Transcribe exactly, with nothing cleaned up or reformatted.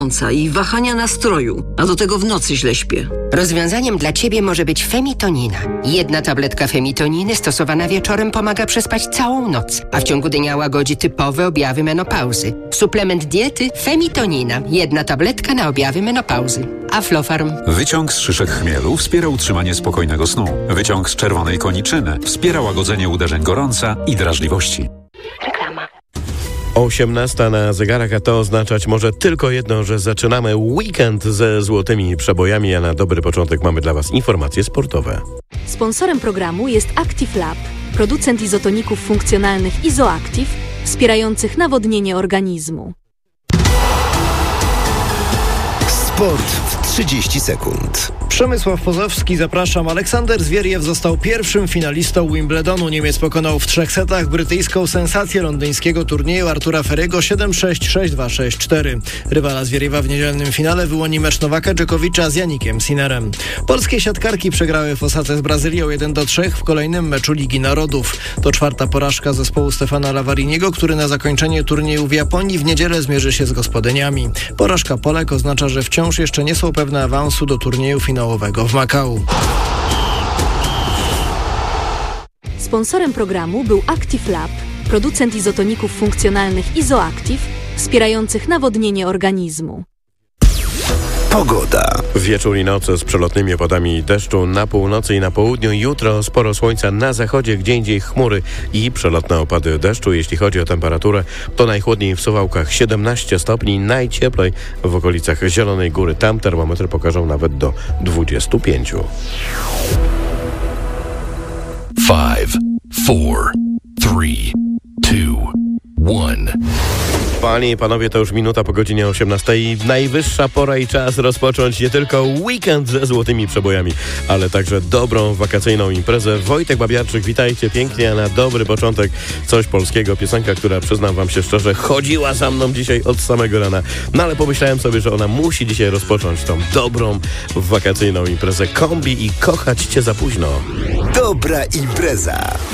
i wahania nastroju, a do tego w nocy źle śpię. Rozwiązaniem dla Ciebie może być femitonina. Jedna tabletka femitoniny stosowana wieczorem pomaga przespać całą noc, a w ciągu dnia łagodzi typowe objawy menopauzy. Suplement diety femitonina. Jedna tabletka na objawy menopauzy. Aflofarm. Wyciąg z szyszek chmielu wspiera utrzymanie spokojnego snu. Wyciąg z czerwonej koniczyny wspiera łagodzenie uderzeń gorąca i drażliwości. Reklama. osiemnasta na zegarach, a to oznaczać może tylko jedno, że zaczynamy weekend ze złotymi przebojami, a na dobry początek mamy dla Was informacje sportowe. Sponsorem programu jest Active Lab, producent izotoników funkcjonalnych Izoactive, wspierających nawodnienie organizmu. Sport w trzydzieści sekund. Przemysław Pozowski, zapraszam. Aleksander Zwieriew został pierwszym finalistą Wimbledonu. Niemiec pokonał w trzech setach brytyjską sensację londyńskiego turnieju Artura Ferry'ego siedem sześć, sześć dwa, sześć cztery. Rywala Zwieriewa w niedzielnym finale wyłoni mecz Nowaka Dżokowicza z Janikiem Sinnerem. Polskie siatkarki przegrały w Osace z Brazylią jeden do trzech w kolejnym meczu Ligi Narodów. To czwarta porażka zespołu Stefana Lavariniego, który na zakończenie turnieju w Japonii w niedzielę zmierzy się z gospodyniami. Porażka Polek oznacza, że wciąż jeszcze nie są pewne awansu do turnieju finałowego w Makau. Sponsorem programu był Active Lab, producent izotoników funkcjonalnych Izoactive, wspierających nawodnienie organizmu. Pogoda. Wieczór i noc z przelotnymi opadami deszczu na północy i na południu. Jutro sporo słońca na zachodzie, gdzieindziej chmury i przelotne opady deszczu. Jeśli chodzi o temperaturę, to najchłodniej w Suwałkach siedemnaście stopni, najcieplej w okolicach Zielonej Góry. Tam termometry pokażą nawet do dwudziestu pięciu. Five, four, three, two, one. Panie i panowie, to już minuta po godzinie osiemnastej. Najwyższa pora i czas rozpocząć nie tylko weekend ze złotymi przebojami, ale także dobrą wakacyjną imprezę. Wojtek Babiarczyk, witajcie pięknie, a na dobry początek coś polskiego. Piosenka, która, przyznam wam się szczerze, chodziła za mną dzisiaj od samego rana. No ale pomyślałem sobie, że ona musi dzisiaj rozpocząć tą dobrą wakacyjną imprezę. Kombi i Kochać cię za późno. Dobra impreza.